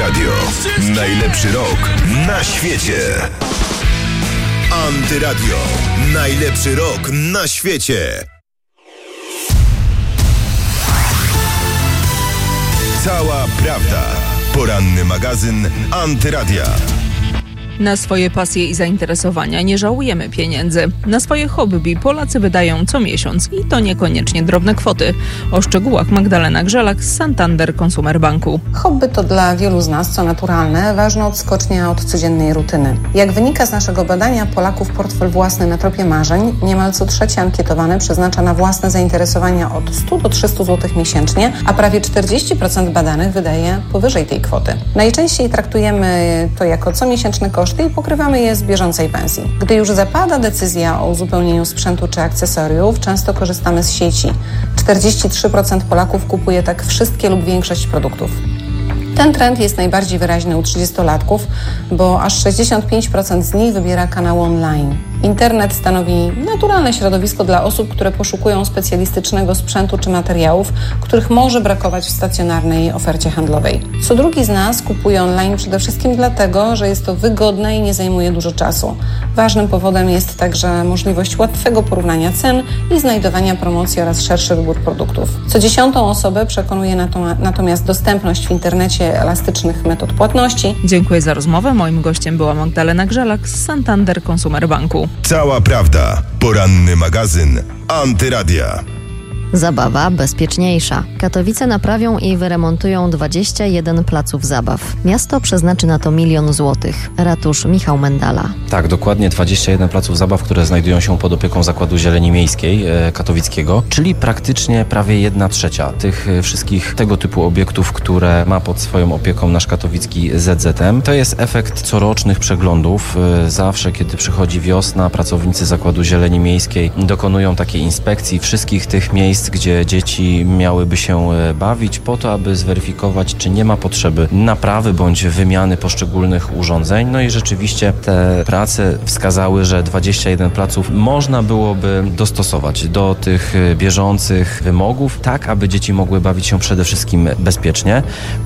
Antyradio. Najlepszy rok na świecie. Antyradio. Najlepszy rok na świecie. Cała prawda. Poranny magazyn Antyradia. Na swoje pasje i zainteresowania nie żałujemy pieniędzy. Na swoje hobby Polacy wydają co miesiąc i to niekoniecznie drobne kwoty. O szczegółach Magdalena Grzelak z Santander Consumer Banku. Hobby to dla wielu z nas, co naturalne, ważna odskocznia od codziennej rutyny. Jak wynika z naszego badania Polaków portfel własny na tropie marzeń, niemal co trzeci ankietowany przeznacza na własne zainteresowania od 100 do 300 zł miesięcznie, a prawie 40% badanych wydaje powyżej tej kwoty. Najczęściej traktujemy to jako comiesięczny koszt i pokrywamy je z bieżącej pensji. Gdy już zapada decyzja o uzupełnieniu sprzętu czy akcesoriów, często korzystamy z sieci. 43% Polaków kupuje tak wszystkie lub większość produktów. Ten trend jest najbardziej wyraźny u 30-latków, bo aż 65% z nich wybiera kanały online. Internet stanowi naturalne środowisko dla osób, które poszukują specjalistycznego sprzętu czy materiałów, których może brakować w stacjonarnej ofercie handlowej. Co drugi z nas kupuje online przede wszystkim dlatego, że jest to wygodne i nie zajmuje dużo czasu. Ważnym powodem jest także możliwość łatwego porównania cen i znajdowania promocji oraz szerszy wybór produktów. Co 10. osobę przekonuje natomiast dostępność w internecie elastycznych metod płatności. Dziękuję za rozmowę. Moim gościem była Magdalena Grzelak z Santander Consumer Banku. Cała prawda. Poranny magazyn Antyradia. Zabawa bezpieczniejsza. Katowice naprawią i wyremontują 21 placów zabaw. Miasto przeznaczy na to 1 000 000 złotych. Ratusz Michał Mendala. Tak, dokładnie 21 placów zabaw, które znajdują się pod opieką Zakładu Zieleni Miejskiej katowickiego, czyli praktycznie prawie 1/3 tych wszystkich tego typu obiektów, które ma pod swoją opieką nasz katowicki ZZM. To jest efekt corocznych przeglądów. Zawsze, kiedy przychodzi wiosna, pracownicy Zakładu Zieleni Miejskiej dokonują takiej inspekcji wszystkich tych miejsc, gdzie dzieci miałyby się bawić, po to, aby zweryfikować, czy nie ma potrzeby naprawy bądź wymiany poszczególnych urządzeń. No i rzeczywiście te prace wskazały, że 21 placów można byłoby dostosować do tych bieżących wymogów, tak aby dzieci mogły bawić się przede wszystkim bezpiecznie.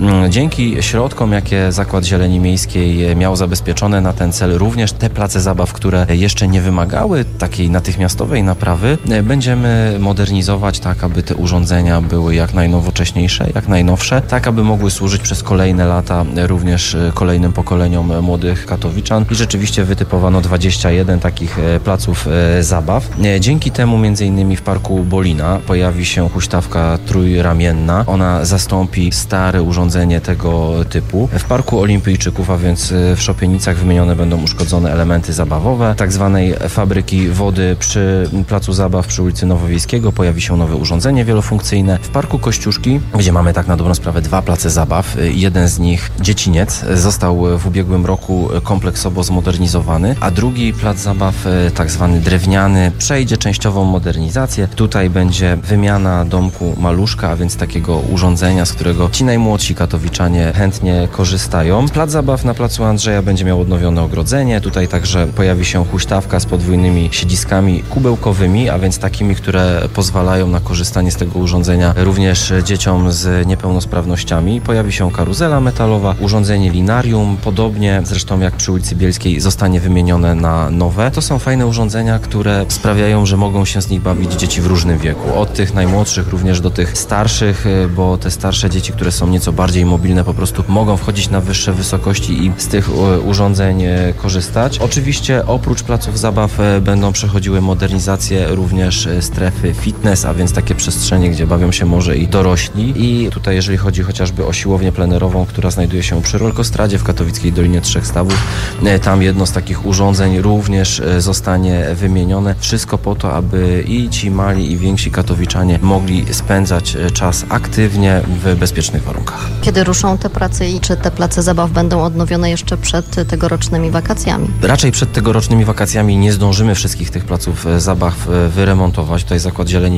Dzięki środkom, jakie Zakład Zieleni Miejskiej miał zabezpieczone na ten cel, również te place zabaw, które jeszcze nie wymagały takiej natychmiastowej naprawy, będziemy modernizować tak, aby te urządzenia były jak najnowocześniejsze, jak najnowsze, tak, aby mogły służyć przez kolejne lata również kolejnym pokoleniom młodych katowiczan i rzeczywiście wytypowano 21 takich placów zabaw. Dzięki temu m.in. w Parku Bolina pojawi się huśtawka trójramienna. Ona zastąpi stare urządzenie tego typu. W Parku Olimpijczyków, a więc w Szopienicach wymienione będą uszkodzone elementy zabawowe. Tak zwanej fabryki wody przy placu zabaw przy ulicy Nowowiejskiego pojawi się nowe urządzenie wielofunkcyjne. W Parku Kościuszki, gdzie mamy tak na dobrą sprawę 2 place zabaw, jeden z nich, Dzieciniec, został w ubiegłym roku kompleksowo zmodernizowany, a drugi plac zabaw, tak zwany drewniany, przejdzie częściową modernizację. Tutaj będzie wymiana domku maluszka, a więc takiego urządzenia, z którego ci najmłodsi katowiczanie chętnie korzystają. Plac zabaw na placu Andrzeja będzie miał odnowione ogrodzenie. Tutaj także pojawi się huśtawka z podwójnymi siedziskami kubełkowymi, a więc takimi, które pozwalają na korzystanie z tego urządzenia również dzieciom z niepełnosprawnościami. Pojawi się karuzela metalowa, urządzenie linarium, podobnie zresztą jak przy ulicy Bielskiej zostanie wymienione na nowe. To są fajne urządzenia, które sprawiają, że mogą się z nich bawić dzieci w różnym wieku. Od tych najmłodszych również do tych starszych, bo te starsze dzieci, które są nieco bardziej mobilne, po prostu mogą wchodzić na wyższe wysokości i z tych urządzeń korzystać. Oczywiście oprócz placów zabaw będą przechodziły modernizacje również strefy fitness, a więc takie przestrzenie, gdzie bawią się może i dorośli. I tutaj jeżeli chodzi chociażby o siłownię plenerową, która znajduje się przy Rolkostradzie w katowickiej Dolinie Trzech Stawów, tam jedno z takich urządzeń również zostanie wymienione. Wszystko po to, aby i ci mali i więksi katowiczanie mogli spędzać czas aktywnie w bezpiecznych warunkach. Kiedy ruszą te prace i czy te place zabaw będą odnowione jeszcze przed tegorocznymi wakacjami? Raczej przed tegorocznymi wakacjami nie zdążymy wszystkich tych placów zabaw wyremontować. Tutaj Zakład Zieleni Miejskiej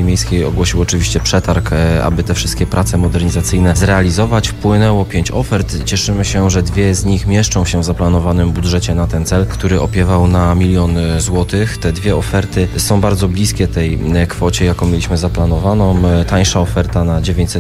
ogłosił oczywiście przetarg, aby te wszystkie prace modernizacyjne zrealizować. Wpłynęło 5 ofert. Cieszymy się, że 2 z nich mieszczą się w zaplanowanym budżecie na ten cel, który opiewał na 1 milion złotych. Te 2 oferty są bardzo bliskie tej kwocie, jaką mieliśmy zaplanowaną. Tańsza oferta na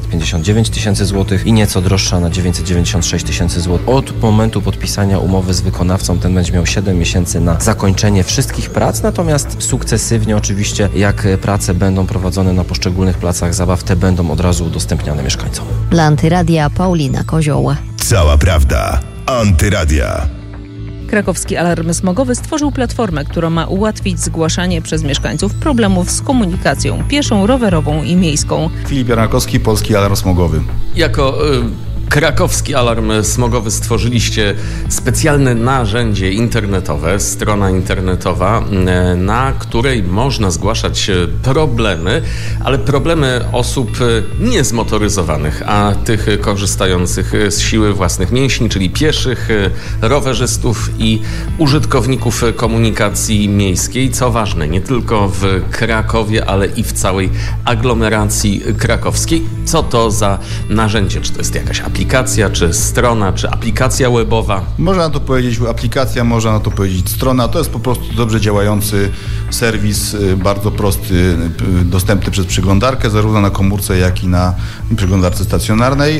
959 tysięcy złotych i nieco droższa na 996 tysięcy złotych. Od momentu podpisania umowy z wykonawcą ten będzie miał 7 miesięcy na zakończenie wszystkich prac, natomiast sukcesywnie oczywiście, jak prace będą prowadzone na poszczególnych placach zabaw, te będą od razu udostępniane mieszkańcom. Dla Antyradia Paulina Kozioł. Cała prawda. Antyradia. Krakowski Alarm Smogowy stworzył platformę, która ma ułatwić zgłaszanie przez mieszkańców problemów z komunikacją pieszą, rowerową i miejską. Filip Jarnakowski, Polski Alarm Smogowy. Jako Krakowski Alarm Smogowy stworzyliście specjalne narzędzie internetowe, strona internetowa, na której można zgłaszać problemy, ale problemy osób niezmotoryzowanych, a tych korzystających z siły własnych mięśni, czyli pieszych, rowerzystów i użytkowników komunikacji miejskiej. Co ważne, nie tylko w Krakowie, ale i w całej aglomeracji krakowskiej. Co to za narzędzie? Czy to jest jakaś aplikacja, czy strona, czy aplikacja webowa? Można na to powiedzieć aplikacja, można na to powiedzieć strona. To jest po prostu dobrze działający serwis, bardzo prosty, dostępny przez przeglądarkę, zarówno na komórce, jak i na przeglądarce stacjonarnej.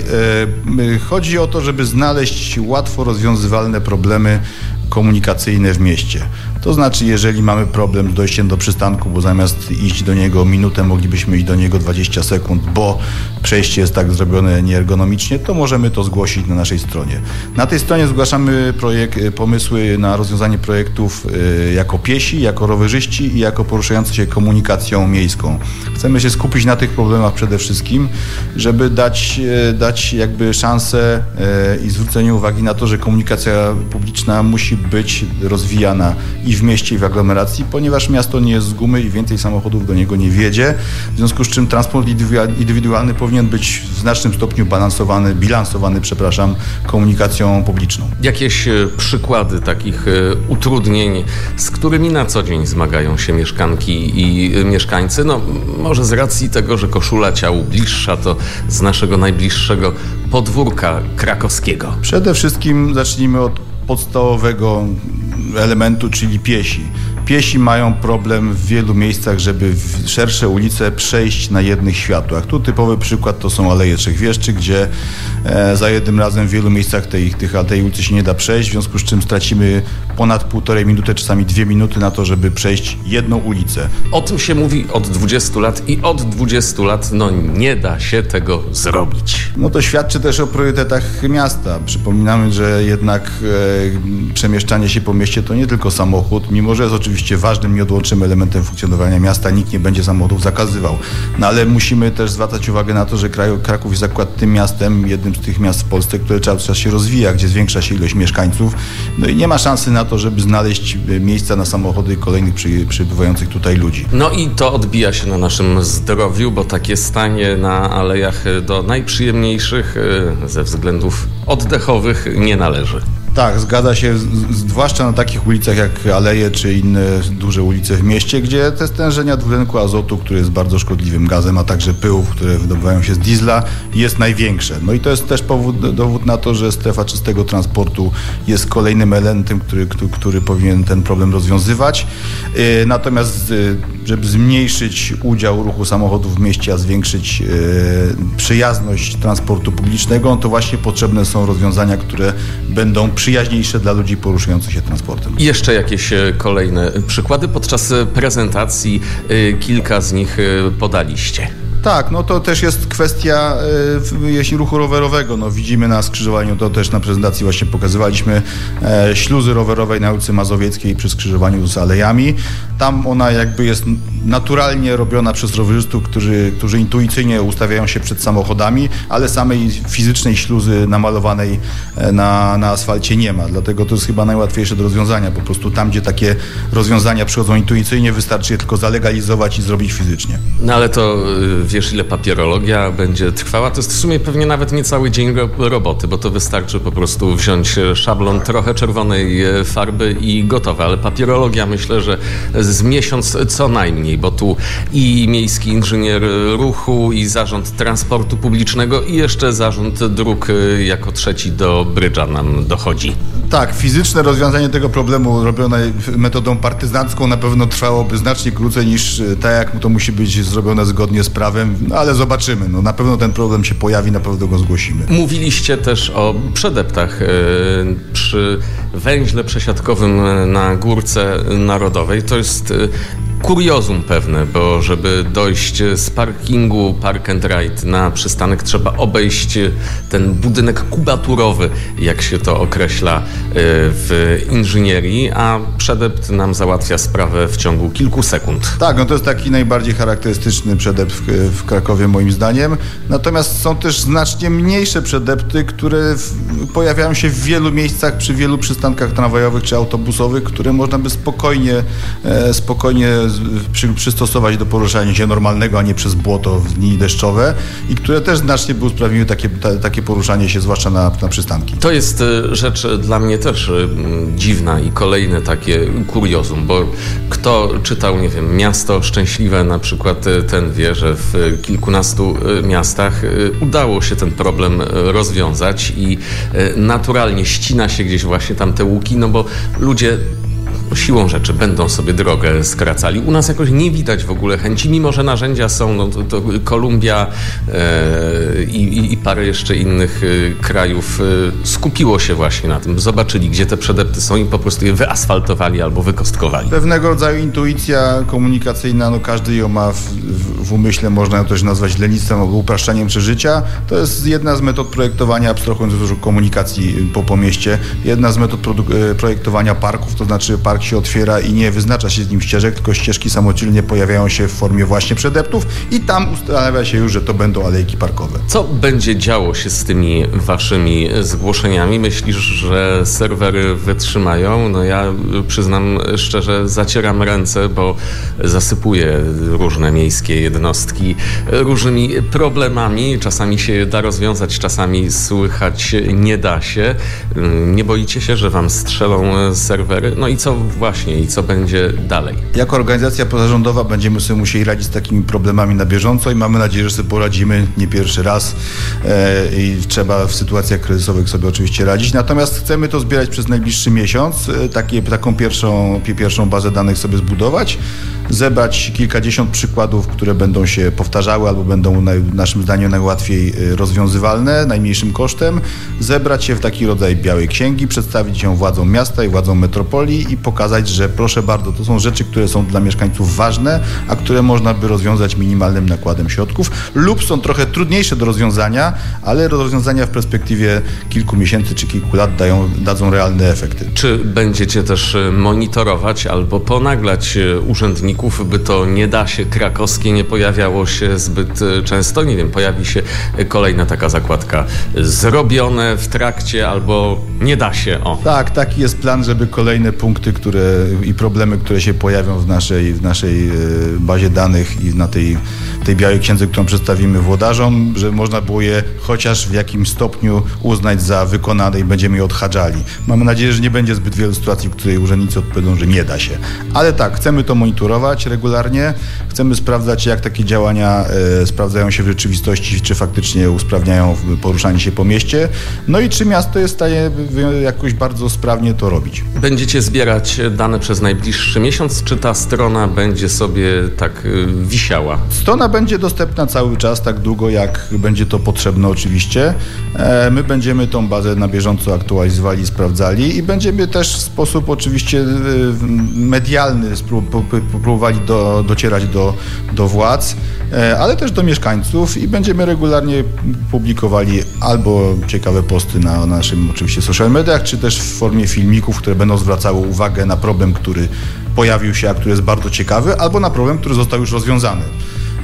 Chodzi o to, żeby znaleźć łatwo rozwiązywalne problemy komunikacyjne w mieście. To znaczy, jeżeli mamy problem z dojściem do przystanku, bo zamiast iść do niego minutę, moglibyśmy iść do niego 20 sekund, bo przejście jest tak zrobione nieergonomicznie, to możemy to zgłosić na naszej stronie. Na tej stronie zgłaszamy pomysły na rozwiązanie projektów jako piesi, jako rowerzyści i jako poruszający się komunikacją miejską. Chcemy się skupić na tych problemach przede wszystkim, żeby dać jakby szansę i zwrócenie uwagi na to, że komunikacja publiczna musi być rozwijana i w mieście, i w aglomeracji, ponieważ miasto nie jest z gumy i więcej samochodów do niego nie wjedzie, w związku z czym transport indywidualny powinien być w znacznym stopniu bilansowany komunikacją publiczną. Jakieś przykłady takich utrudnień, z którymi na co dzień zmagają się mieszkanki i mieszkańcy? No, może z racji tego, że koszula ciału bliższa, to z naszego najbliższego podwórka krakowskiego. Przede wszystkim zacznijmy od podstawowego elementu, czyli piesi. Piesi mają problem w wielu miejscach, żeby w szersze ulice przejść na jednych światłach. Tu typowy przykład to są Aleje Trzech Wieszczy, gdzie za jednym razem w wielu miejscach tej ulicy się nie da przejść, w związku z czym stracimy ponad 1,5 minuty, czasami 2 minuty na to, żeby przejść jedną ulicę. O tym się mówi od 20 lat i od 20 lat nie da się tego zrobić. No to świadczy też o priorytetach miasta. Przypominamy, że jednak przemieszczanie się po mieście to nie tylko samochód, mimo że jest oczywiście ważnym, nieodłącznym elementem funkcjonowania miasta, nikt nie będzie samochodów zakazywał. No ale musimy też zwracać uwagę na to, że Kraków jest akurat tym miastem, jednym z tych miast w Polsce, które cały czas się rozwija, gdzie zwiększa się ilość mieszkańców. No i nie ma szansy na to, żeby znaleźć miejsca na samochody kolejnych przybywających tutaj ludzi. No i to odbija się na naszym zdrowiu, bo takie stanie na alejach do najprzyjemniejszych ze względów oddechowych nie należy. Tak, zgadza się, zwłaszcza na takich ulicach jak Aleje czy inne duże ulice w mieście, gdzie te stężenia dwutlenku azotu, który jest bardzo szkodliwym gazem, a także pyłów, które wydobywają się z diesla, jest największe. No i to jest też dowód na to, że strefa czystego transportu jest kolejnym elementem, który powinien ten problem rozwiązywać. Natomiast żeby zmniejszyć udział ruchu samochodów w mieście, a zwiększyć przyjazność transportu publicznego, to właśnie potrzebne są rozwiązania, które będą przyjaźniejsze dla ludzi poruszających się transportem. I jeszcze jakieś kolejne przykłady. Podczas prezentacji kilka z nich podaliście. Tak, no to też jest kwestia jeśli ruchu rowerowego. No widzimy na skrzyżowaniu, to też na prezentacji właśnie pokazywaliśmy śluzy rowerowej na ulicy Mazowieckiej przy skrzyżowaniu z alejami. Tam ona jakby jest naturalnie robiona przez rowerzystów, którzy intuicyjnie ustawiają się przed samochodami, ale samej fizycznej śluzy namalowanej na asfalcie nie ma. Dlatego to jest chyba najłatwiejsze do rozwiązania. Po prostu tam, gdzie takie rozwiązania przychodzą intuicyjnie, wystarczy je tylko zalegalizować i zrobić fizycznie. No ale to wiesz, ile papierologia będzie trwała? To jest w sumie pewnie nawet nie cały dzień roboty, bo to wystarczy po prostu wziąć szablon, trochę czerwonej farby i gotowe. Ale papierologia myślę, że z miesiąc co najmniej, bo tu i miejski inżynier ruchu, i zarząd transportu publicznego, i jeszcze zarząd dróg jako trzeci do brydża nam dochodzi. Tak, fizyczne rozwiązanie tego problemu robione metodą partyzancką na pewno trwałoby znacznie krócej niż tak, jak to musi być zrobione zgodnie z prawem, ale zobaczymy. Na pewno ten problem się pojawi, na pewno go zgłosimy. Mówiliście też o przedeptach przy węźle przesiadkowym na Górce Narodowej. To jest kuriozum pewne, bo żeby dojść z parkingu Park and Ride na przystanek, trzeba obejść ten budynek kubaturowy, jak się to określa w inżynierii, a przedept nam załatwia sprawę w ciągu kilku sekund. Tak, to jest taki najbardziej charakterystyczny przedept w Krakowie moim zdaniem. Natomiast są też znacznie mniejsze przedepty, które pojawiają się w wielu miejscach, przy wielu przystankach tramwajowych czy autobusowych, które można by spokojnie przystosować do poruszania się normalnego, a nie przez błoto w dni deszczowe i które też znacznie by usprawniły takie poruszanie się, zwłaszcza na przystanki. To jest rzecz dla mnie też dziwna i kolejne takie kuriozum, bo kto czytał, nie wiem, Miasto Szczęśliwe na przykład, ten wie, że w kilkunastu miastach udało się ten problem rozwiązać i naturalnie ścina się gdzieś właśnie tam te łuki, no bo ludzie siłą rzeczy będą sobie drogę skracali. U nas jakoś nie widać w ogóle chęci, mimo że narzędzia są, to Kolumbia i parę jeszcze innych krajów skupiło się właśnie na tym. Zobaczyli, gdzie te przedepty są i po prostu je wyasfaltowali albo wykostkowali. Pewnego rodzaju intuicja komunikacyjna, każdy ją ma w umyśle, można ją też nazwać lenistwem albo upraszczaniem przeżycia. To jest jedna z metod projektowania, abstrahując od komunikacji po mieście, jedna z metod projektowania parków, to znaczy park się otwiera i nie wyznacza się z nim ścieżek, tylko ścieżki samodzielnie pojawiają się w formie właśnie przedeptów i tam ustanawia się już, że to będą alejki parkowe. Co będzie działo się z tymi waszymi zgłoszeniami? Myślisz, że serwery wytrzymają? Ja przyznam szczerze, zacieram ręce, bo zasypuję różne miejskie jednostki różnymi problemami. Czasami się da rozwiązać, czasami słychać nie da się. Nie boicie się, że wam strzelą serwery? I co będzie dalej? Jako organizacja pozarządowa będziemy sobie musieli radzić z takimi problemami na bieżąco i mamy nadzieję, że sobie poradzimy nie pierwszy raz i trzeba w sytuacjach kryzysowych sobie oczywiście radzić. Natomiast chcemy to zbierać przez najbliższy miesiąc, taką pierwszą bazę danych sobie zbudować, zebrać kilkadziesiąt przykładów, które będą się powtarzały albo będą naszym zdaniem najłatwiej rozwiązywalne, najmniejszym kosztem, zebrać się w taki rodzaj białej księgi, przedstawić ją władzom miasta i władzom metropolii i pokazać, że proszę bardzo, to są rzeczy, które są dla mieszkańców ważne, a które można by rozwiązać minimalnym nakładem środków lub są trochę trudniejsze do rozwiązania, ale rozwiązania w perspektywie kilku miesięcy czy kilku lat dadzą realne efekty. Czy będziecie też monitorować albo ponaglać urzędników, by to nie da się krakowskie nie pojawiało się zbyt często? Nie wiem, pojawi się kolejna taka zakładka zrobione w trakcie albo nie da się. Tak, taki jest plan, żeby kolejne punkty i problemy, które się pojawią w naszej bazie danych i na tej białej księdze, którą przedstawimy włodarzom, że można było je chociaż w jakimś stopniu uznać za wykonane i będziemy je odhaczali. Mamy nadzieję, że nie będzie zbyt wielu sytuacji, w której urzędnicy odpowiedzą, że nie da się. Ale tak, chcemy to monitorować regularnie, chcemy sprawdzać, jak takie działania sprawdzają się w rzeczywistości, czy faktycznie usprawniają poruszanie się po mieście, i czy miasto jest w stanie jakoś bardzo sprawnie to robić. Będziecie zbierać dane przez najbliższy miesiąc, czy ta strona będzie sobie tak wisiała? Strona będzie dostępna cały czas, tak długo jak będzie to potrzebne oczywiście. My będziemy tą bazę na bieżąco aktualizowali, sprawdzali i będziemy też w sposób oczywiście medialny próbowali docierać do władz, ale też do mieszkańców i będziemy regularnie publikowali albo ciekawe posty na naszym oczywiście social mediach, czy też w formie filmików, które będą zwracały uwagę na problem, który pojawił się, a który jest bardzo ciekawy, albo na problem, który został już rozwiązany.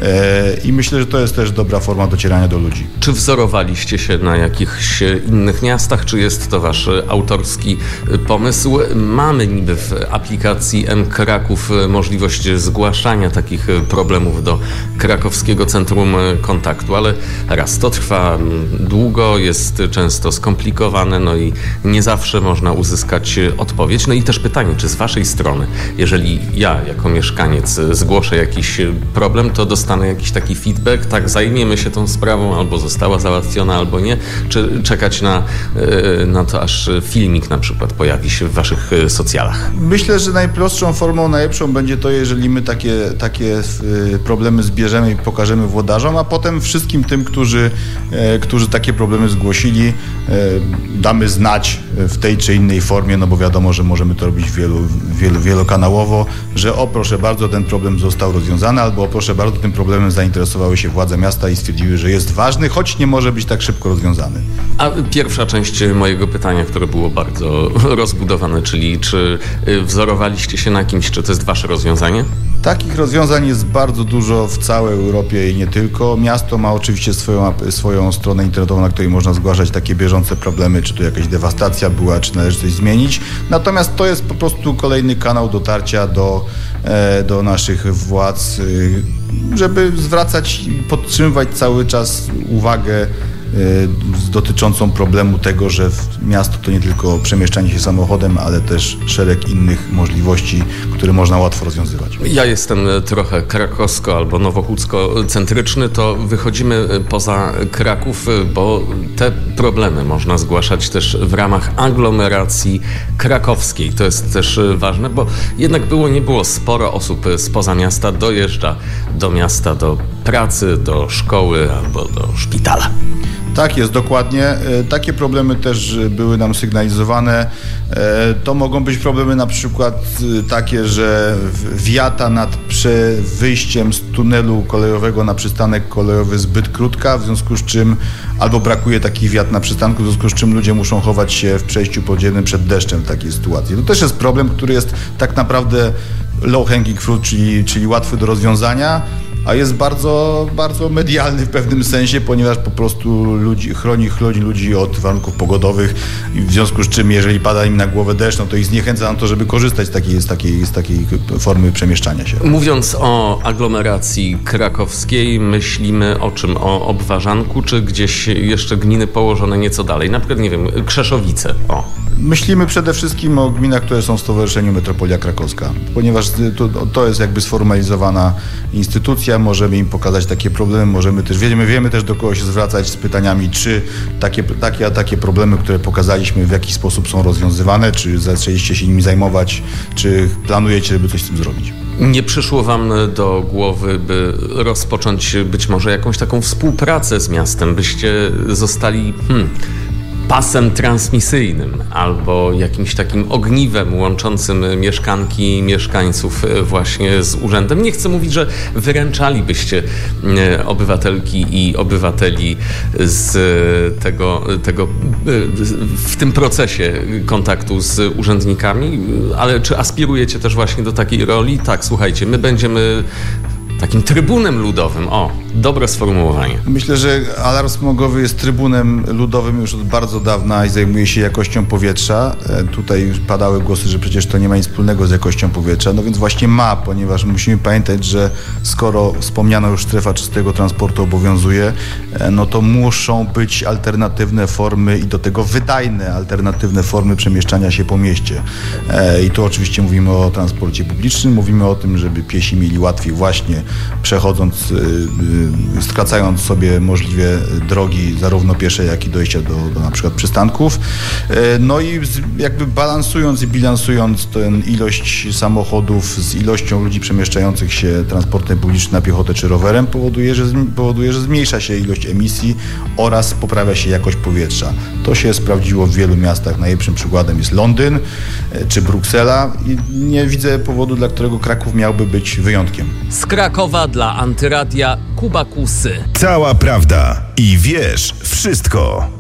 i myślę, że to jest też dobra forma docierania do ludzi. Czy wzorowaliście się na jakichś innych miastach, czy jest to wasz autorski pomysł? Mamy niby w aplikacji mKraków możliwość zgłaszania takich problemów do Krakowskiego Centrum Kontaktu, ale raz, to trwa długo, jest często skomplikowane, no i nie zawsze można uzyskać odpowiedź. No i też pytanie, czy z waszej strony, jeżeli ja jako mieszkaniec zgłoszę jakiś problem, to dostanę jakiś taki feedback, tak, zajmiemy się tą sprawą, albo została załatwiona, albo nie, czy czekać na to, aż filmik na przykład pojawi się w waszych socjalach? Myślę, że najprostszą formą, najlepszą będzie to, jeżeli my takie problemy zbierzemy i pokażemy włodarzom, a potem wszystkim tym, którzy takie problemy zgłosili, damy znać w tej czy innej formie, no bo wiadomo, że możemy to robić wielokanałowo, że o proszę bardzo, ten problem został rozwiązany, albo o proszę bardzo, tym problemem zainteresowały się władze miasta i stwierdziły, że jest ważny, choć nie może być tak szybko rozwiązany. A pierwsza część mojego pytania, które było bardzo rozbudowane, czyli czy wzorowaliście się na kimś, czy to jest wasze rozwiązanie? Takich rozwiązań jest bardzo dużo w całej Europie i nie tylko. Miasto ma oczywiście swoją stronę internetową, na której można zgłaszać takie bieżące problemy, czy to jakaś dewastacja była, czy należy coś zmienić. Natomiast to jest po prostu kolejny kanał dotarcia do naszych władz, żeby zwracać i podtrzymywać cały czas uwagę dotyczącą problemu tego, że miasto to nie tylko przemieszczanie się samochodem, ale też szereg innych możliwości, które można łatwo rozwiązywać. Ja jestem trochę krakowsko albo nowochódzko-centryczny, to wychodzimy poza Kraków, bo te problemy można zgłaszać też w ramach aglomeracji krakowskiej. To jest też ważne, bo jednak nie było sporo osób spoza miasta dojeżdża do miasta, do pracy, do szkoły albo do szpitala. Tak jest, dokładnie. Takie problemy też były nam sygnalizowane. To mogą być problemy na przykład takie, że wiata nad wyjściem z tunelu kolejowego na przystanek kolejowy zbyt krótka, w związku z czym albo brakuje takich wiat na przystanku, w związku z czym ludzie muszą chować się w przejściu podziemnym przed deszczem w takiej sytuacji. To też jest problem, który jest tak naprawdę low hanging fruit, czyli łatwy do rozwiązania, a jest bardzo, bardzo medialny w pewnym sensie, ponieważ po prostu chroni ludzi od warunków pogodowych i w związku z czym, jeżeli pada im na głowę deszcz, no to ich zniechęca na to, żeby korzystać z takiej formy przemieszczania się. Mówiąc o aglomeracji krakowskiej, myślimy o czym? O Obwarzanku, czy gdzieś jeszcze gminy położone nieco dalej? Na przykład, nie wiem, Krzeszowice. Myślimy przede wszystkim o gminach, które są w Stowarzyszeniu Metropolia Krakowska, ponieważ to jest jakby sformalizowana instytucja, możemy im pokazać takie problemy, możemy też, wiemy też do kogo się zwracać z pytaniami, czy takie problemy, które pokazaliśmy, w jaki sposób są rozwiązywane, czy zaczęliście się nimi zajmować, czy planujecie, żeby coś z tym zrobić. Nie przyszło wam do głowy, by rozpocząć być może jakąś taką współpracę z miastem, byście zostali pasem transmisyjnym albo jakimś takim ogniwem łączącym mieszkanki i mieszkańców właśnie z urzędem. Nie chcę mówić, że wyręczalibyście obywatelki i obywateli z tego w tym procesie kontaktu z urzędnikami, ale czy aspirujecie też właśnie do takiej roli? Tak, słuchajcie, my będziemy takim trybunem ludowym. Dobre sformułowanie. Myślę, że alarm smogowy jest trybunem ludowym już od bardzo dawna i zajmuje się jakością powietrza. Tutaj już padały głosy, że przecież to nie ma nic wspólnego z jakością powietrza. No więc właśnie ma, ponieważ musimy pamiętać, że skoro wspomniana już strefa czystego transportu obowiązuje, no to muszą być alternatywne formy i do tego wydajne alternatywne formy przemieszczania się po mieście. I tu oczywiście mówimy o transporcie publicznym, mówimy o tym, żeby piesi mieli łatwiej właśnie przechodząc, skracając sobie możliwie drogi zarówno piesze, jak i dojścia do na przykład przystanków. No i jakby balansując i bilansując tę ilość samochodów z ilością ludzi przemieszczających się transportem publicznym na piechotę czy rowerem powoduje, że zmniejsza się ilość emisji oraz poprawia się jakość powietrza. To się sprawdziło w wielu miastach. Najlepszym przykładem jest Londyn czy Bruksela i nie widzę powodu, dla którego Kraków miałby być wyjątkiem. Z Krakowa dla Antyradia Kuba Kusy. Cała prawda i wiesz wszystko.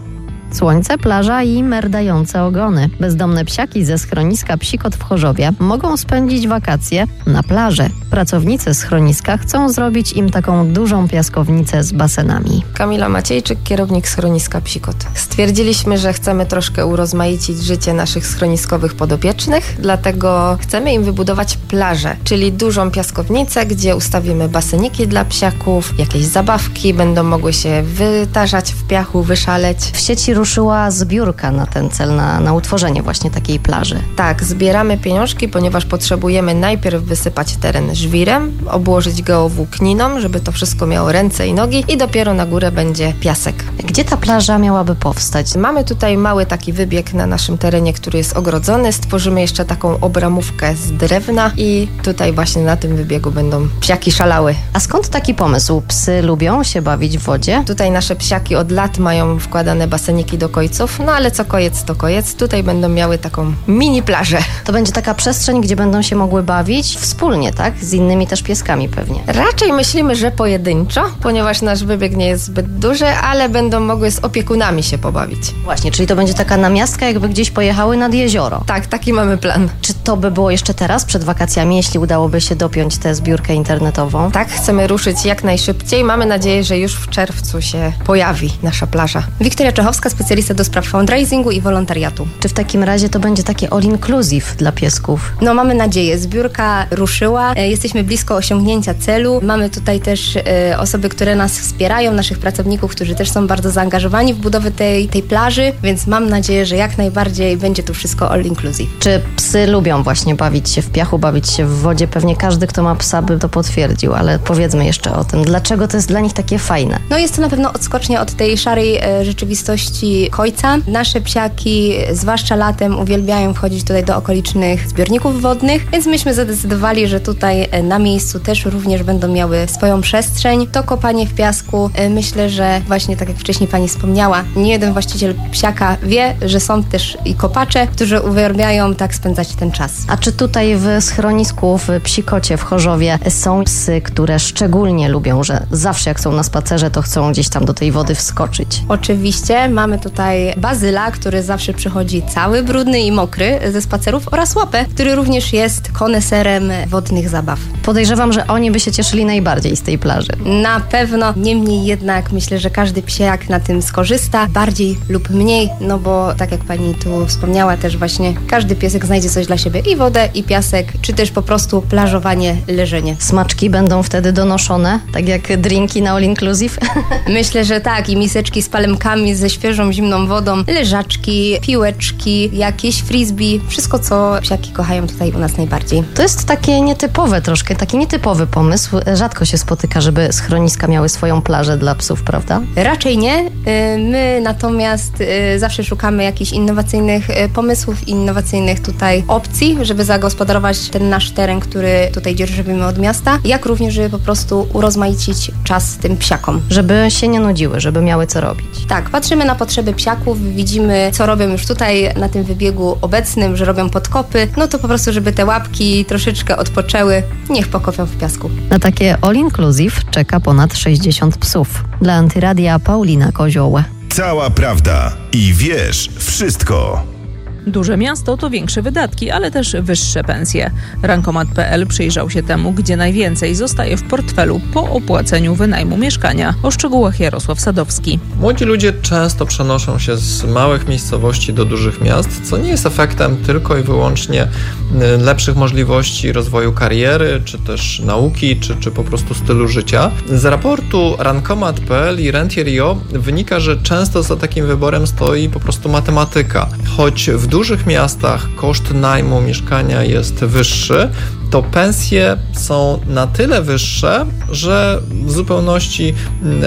Słońce, plaża i merdające ogony. Bezdomne psiaki ze schroniska Psikot w Chorzowie mogą spędzić wakacje na plaży. Pracownicy schroniska chcą zrobić im taką dużą piaskownicę z basenami. Kamila Maciejczyk, kierownik schroniska Psikot. Stwierdziliśmy, że chcemy troszkę urozmaicić życie naszych schroniskowych podopiecznych, dlatego chcemy im wybudować plażę, czyli dużą piaskownicę, gdzie ustawimy baseniki dla psiaków, jakieś zabawki, będą mogły się wytarzać w piachu, wyszaleć. W sieci ruszyła zbiórka na ten cel, na utworzenie właśnie takiej plaży. Tak, zbieramy pieniążki, ponieważ potrzebujemy najpierw wysypać teren żwirem, obłożyć go włókniną, żeby to wszystko miało ręce i nogi i dopiero na górę będzie piasek. Gdzie ta plaża miałaby powstać? Mamy tutaj mały taki wybieg na naszym terenie, który jest ogrodzony. Stworzymy jeszcze taką obramówkę z drewna i tutaj właśnie na tym wybiegu będą psiaki szalały. A skąd taki pomysł? Psy lubią się bawić w wodzie? Tutaj nasze psiaki od lat mają wkładane baseniki do kojców, no ale co kojec to kojec. Tutaj będą miały taką mini plażę. To będzie taka przestrzeń, gdzie będą się mogły bawić wspólnie, tak? Z innymi też pieskami pewnie. Raczej myślimy, że pojedynczo, ponieważ nasz wybieg nie jest zbyt duży, ale będą mogły z opiekunami się pobawić. Właśnie, czyli to będzie taka namiastka, jakby gdzieś pojechały nad jezioro. Tak, taki mamy plan. Czy to by było jeszcze teraz, przed wakacjami, jeśli udałoby się dopiąć tę zbiórkę internetową? Tak, chcemy ruszyć jak najszybciej. Mamy nadzieję, że już w czerwcu się pojawi nasza plaża. Wiktoria Czechowska, specjalista do spraw fundraisingu i wolontariatu. Czy w takim razie to będzie takie all-inclusive dla piesków? No mamy nadzieję. Zbiórka ruszyła. Jesteśmy blisko osiągnięcia celu. Mamy tutaj też osoby, które nas wspierają, naszych pracowników, którzy też są bardzo zaangażowani w budowę tej plaży, więc mam nadzieję, że jak najbardziej będzie to wszystko all-inclusive. Czy psy lubią właśnie bawić się w piachu, bawić się w wodzie? Pewnie każdy, kto ma psa, by to potwierdził, ale powiedzmy jeszcze o tym. Dlaczego to jest dla nich takie fajne? No jest to na pewno odskocznia od tej szarej rzeczywistości kojca. Nasze psiaki, zwłaszcza latem, uwielbiają wchodzić tutaj do okolicznych zbiorników wodnych, więc myśmy zadecydowali, że tutaj na miejscu też również będą miały swoją przestrzeń. To kopanie w piasku, myślę, że właśnie tak jak wcześniej pani wspomniała, nie jeden właściciel psiaka wie, że są też i kopacze, którzy uwielbiają tak spędzać ten czas. A czy tutaj w schronisku w Psikocie w Chorzowie są psy, które szczególnie lubią, że zawsze jak są na spacerze, to chcą gdzieś tam do tej wody wskoczyć? Oczywiście, mamy tutaj Bazyla, który zawsze przychodzi cały brudny i mokry ze spacerów, oraz Łapę, który również jest koneserem wodnych zabaw. Podejrzewam, że oni by się cieszyli najbardziej z tej plaży. Na pewno, niemniej jednak myślę, że każdy psiak na tym skorzysta, bardziej lub mniej, no bo tak jak pani tu wspomniała też właśnie, każdy piesek znajdzie coś dla siebie, i wodę, i piasek, czy też po prostu plażowanie, leżenie. Smaczki będą wtedy donoszone, tak jak drinki na all inclusive? Myślę, że tak, i miseczki z palemkami, ze świeżą, zimną wodą, leżaczki, piłeczki, jakieś frisbee, wszystko co psiaki kochają tutaj u nas najbardziej. To jest takie nietypowe troszkę, taki nietypowy pomysł. Rzadko się spotyka, żeby schroniska miały swoją plażę dla psów, prawda? Raczej nie. My natomiast zawsze szukamy jakichś innowacyjnych pomysłów, innowacyjnych tutaj opcji, żeby zagospodarować ten nasz teren, który tutaj dzierżymy od miasta, jak również, żeby po prostu urozmaicić czas tym psiakom. Żeby się nie nudziły, żeby miały co robić. Tak, patrzymy na potrzeby psiaków, widzimy co robią już tutaj na tym wybiegu obecnym, że robią podkopy, no to po prostu, żeby te łapki troszeczkę odpoczęły, niech pokopią w piasku. Na takie all inclusive czeka ponad 60 psów. Dla Antyradia Paulina Kozioł. Cała prawda i wiesz wszystko. Duże miasto to większe wydatki, ale też wyższe pensje. Rankomat.pl przyjrzał się temu, gdzie najwięcej zostaje w portfelu po opłaceniu wynajmu mieszkania. O szczegółach Jarosław Sadowski. Młodzi ludzie często przenoszą się z małych miejscowości do dużych miast, co nie jest efektem tylko i wyłącznie lepszych możliwości rozwoju kariery, czy też nauki, czy po prostu stylu życia. Z raportu Rankomat.pl i Rentier.io wynika, że często za takim wyborem stoi po prostu matematyka. Choć w dużych miastach koszt najmu mieszkania jest wyższy, to pensje są na tyle wyższe, że w zupełności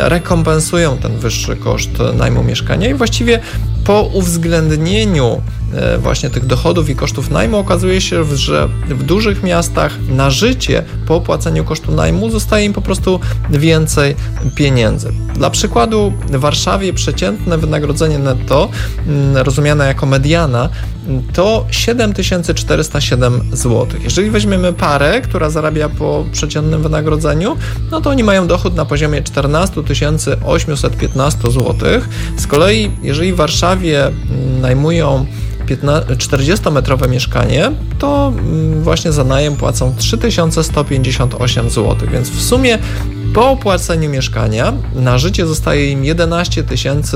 rekompensują ten wyższy koszt najmu mieszkania i właściwie po uwzględnieniu właśnie tych dochodów i kosztów najmu, okazuje się, że w dużych miastach na życie po opłaceniu kosztu najmu zostaje im po prostu więcej pieniędzy. Dla przykładu w Warszawie przeciętne wynagrodzenie netto, rozumiane jako mediana, to 7407 zł. Jeżeli weźmiemy parę, która zarabia po przeciętnym wynagrodzeniu, no to oni mają dochód na poziomie 14 815 zł. Z kolei, jeżeli w Warszawie najmują 40-metrowe mieszkanie, to właśnie za najem płacą 3158 zł, więc w sumie po opłaceniu mieszkania na życie zostaje im 11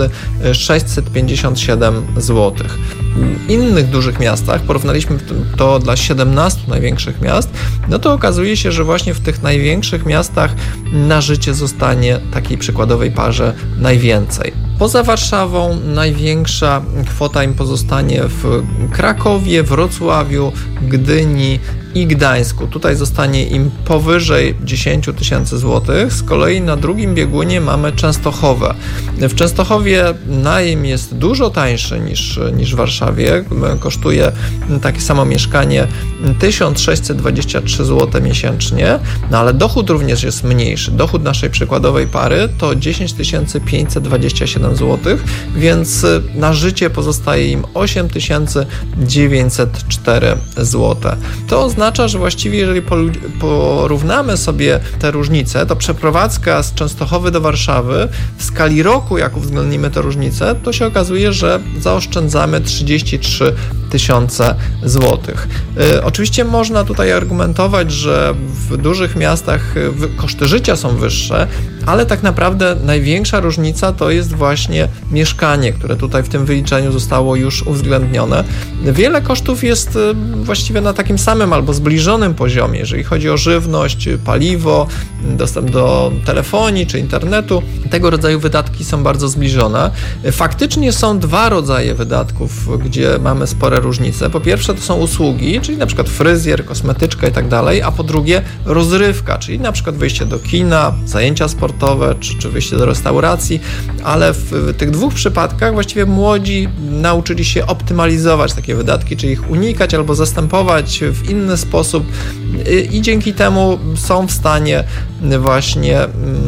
657 zł. W innych dużych miastach, porównaliśmy to dla 17 największych miast, no to okazuje się, że właśnie w tych największych miastach na życie zostanie takiej przykładowej parze najwięcej. Poza Warszawą największa kwota im pozostanie w Krakowie, Wrocławiu, Gdyni i Gdańsku. Tutaj zostanie im powyżej 10 tysięcy złotych. Z kolei na drugim biegunie mamy Częstochowę. W Częstochowie najem jest dużo tańszy niż w Warszawie. Kosztuje takie samo mieszkanie 1623 zł miesięcznie, no ale dochód również jest mniejszy. Dochód naszej przykładowej pary to 10 527 zł, więc na życie pozostaje im 8904 zł. To oznacza, że właściwie jeżeli porównamy sobie te różnice, to przeprowadzka z Częstochowy do Warszawy w skali roku, jak uwzględnimy te różnice, to się okazuje, że zaoszczędzamy 33 tysiące złotych. Oczywiście można tutaj argumentować, że w dużych miastach koszty życia są wyższe, ale tak naprawdę największa różnica to jest właśnie mieszkanie, które tutaj w tym wyliczeniu zostało już uwzględnione. Wiele kosztów jest właściwie na takim samym albo zbliżonym poziomie, jeżeli chodzi o żywność, paliwo, dostęp do telefonii czy internetu. Tego rodzaju wydatki są bardzo zbliżone. Faktycznie są dwa rodzaje wydatków, gdzie mamy spore różnice. Po pierwsze to są usługi, czyli na przykład fryzjer, kosmetyczka i tak dalej, a po drugie rozrywka, czyli na przykład wyjście do kina, zajęcia sportowe czy wyjście do restauracji, ale w tych dwóch przypadkach właściwie młodzi nauczyli się optymalizować takie wydatki, czyli ich unikać albo zastępować w inny sposób i dzięki temu są w stanie właśnie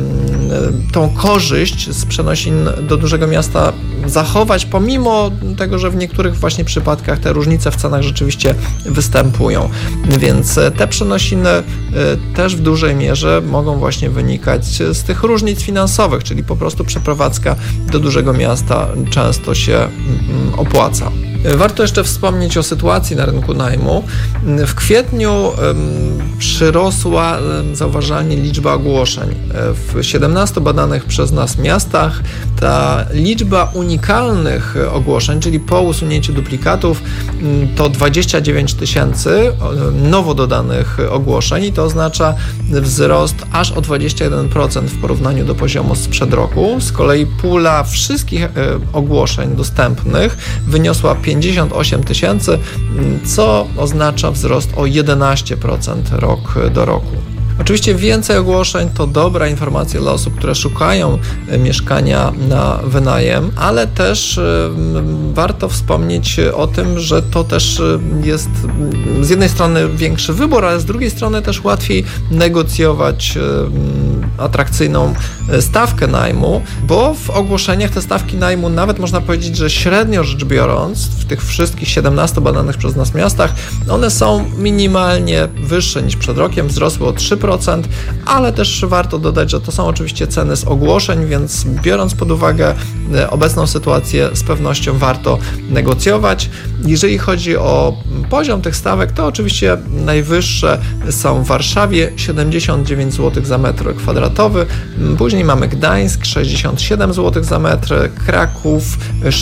tą korzyść z przenosin do dużego miasta zachować, pomimo tego, że w niektórych właśnie przypadkach te różnice w cenach rzeczywiście występują. Więc te przenosiny też w dużej mierze mogą właśnie wynikać z tych różnic finansowych, czyli po prostu przeprowadzka do dużego miasta często się opłaca. Warto jeszcze wspomnieć o sytuacji na rynku najmu. W kwietniu przyrosła zauważalnie liczba ogłoszeń. W 17 badanych przez nas miastach ta liczba unikalnych ogłoszeń, czyli po usunięciu duplikatów, to 29 tysięcy nowo dodanych ogłoszeń i to oznacza wzrost aż o 21% w porównaniu do poziomu sprzed roku. Z kolei pula wszystkich ogłoszeń dostępnych wyniosła 58 tysięcy, co oznacza wzrost o 11% rok do roku. Oczywiście więcej ogłoszeń to dobra informacja dla osób, które szukają mieszkania na wynajem, ale też warto wspomnieć o tym, że to też jest z jednej strony większy wybór, ale z drugiej strony też łatwiej negocjować atrakcyjną stawkę najmu, bo w ogłoszeniach te stawki najmu nawet można powiedzieć, że średnio rzecz biorąc w tych wszystkich 17 badanych przez nas miastach one są minimalnie wyższe niż przed rokiem, wzrosły o 3%, ale też warto dodać, że to są oczywiście ceny z ogłoszeń, więc biorąc pod uwagę obecną sytuację z pewnością warto negocjować. Jeżeli chodzi o poziom tych stawek, to oczywiście najwyższe są w Warszawie 79 zł za metr kwadratowy, później mamy Gdańsk 67 zł za metr, Kraków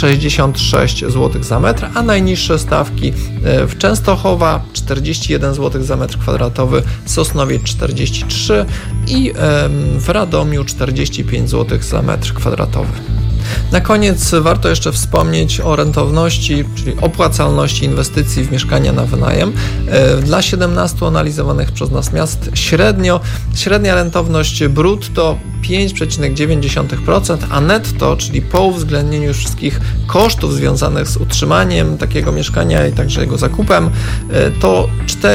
66 zł za metr, a najniższe stawki w Częstochowa 41 zł za metr kwadratowy, Sosnowiec 43 i w Radomiu 45 zł za metr kwadratowy. Na koniec warto jeszcze wspomnieć o rentowności, czyli opłacalności inwestycji w mieszkania na wynajem. Dla 17 analizowanych przez nas miast średnia rentowność brutto 5,9%, a netto, czyli po uwzględnieniu wszystkich kosztów związanych z utrzymaniem takiego mieszkania i także jego zakupem, to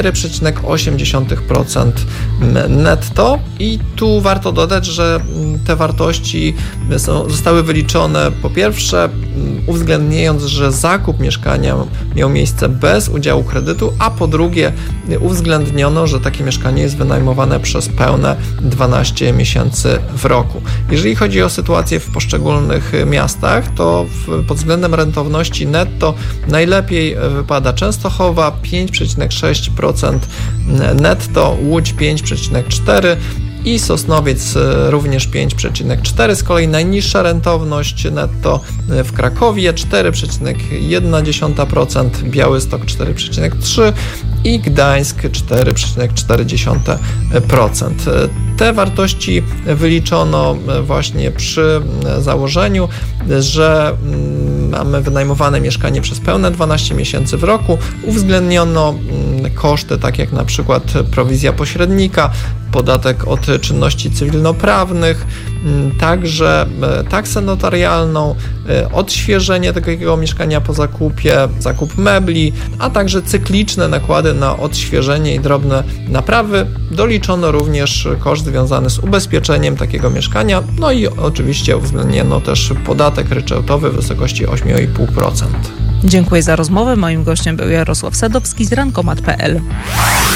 4,8% netto. I tu warto dodać, że te wartości zostały wyliczone po pierwsze uwzględniając, że zakup mieszkania miał miejsce bez udziału kredytu, a po drugie uwzględniono, że takie mieszkanie jest wynajmowane przez pełne 12 miesięcy w roku. Jeżeli chodzi o sytuację w poszczególnych miastach, to pod względem rentowności netto najlepiej wypada Częstochowa 5,6% netto, Łódź 5,4% i Sosnowiec również 5,4%. Z kolei najniższa rentowność netto w Krakowie 4,1%, Białystok 4,3% i Gdańsk 4,4%. Te wartości wyliczono właśnie przy założeniu, że mamy wynajmowane mieszkanie przez pełne 12 miesięcy w roku. Uwzględniono koszty, tak jak na przykład prowizja pośrednika, podatek od czynności cywilnoprawnych, także taksę notarialną, odświeżenie takiego mieszkania po zakupie, zakup mebli, a także cykliczne nakłady na odświeżenie i drobne naprawy. Doliczono również koszt związany z ubezpieczeniem takiego mieszkania, no i oczywiście uwzględniono też podatek ryczałtowy w wysokości 8,5%. Dziękuję za rozmowę. Moim gościem był Jarosław Sadowski z Rankomat.pl.